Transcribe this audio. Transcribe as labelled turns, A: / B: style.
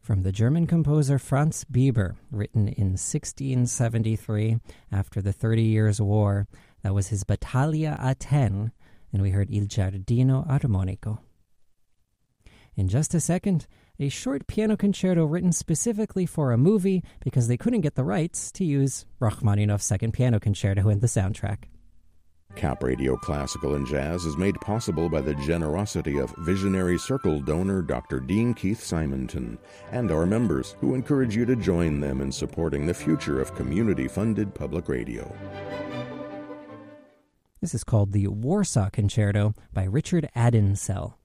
A: from the German composer Franz Bieber, written in 1673 after the 30 Years' War. That was his Battaglia a Ten, and we heard Il Giardino Armonico. In just a second, a short piano concerto written specifically for a movie because they couldn't get the rights to use Rachmaninoff's Second Piano Concerto in the soundtrack.
B: Cap Radio Classical and Jazz is made possible by the generosity of Visionary Circle donor Dr. Dean Keith Simonton and our members, who encourage you to join them in supporting the future of community-funded public radio.
A: This is called the Warsaw Concerto by Richard Addinsell.